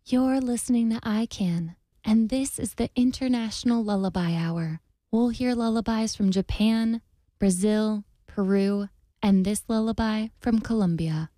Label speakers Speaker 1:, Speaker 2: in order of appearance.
Speaker 1: You're listening to ICANN, and this is the International Lullaby Hour. We'll hear lullabies from Japan, Brazil, Peru, and this lullaby from Colombia.